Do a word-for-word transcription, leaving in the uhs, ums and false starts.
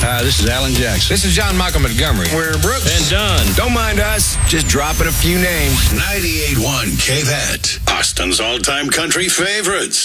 Hi, this is Alan Jackson. This is John Michael Montgomery. We're Brooks. And Dunn. Don't mind us, just dropping a few names. ninety-eight point one K V E T, Austin's all-time country favorites.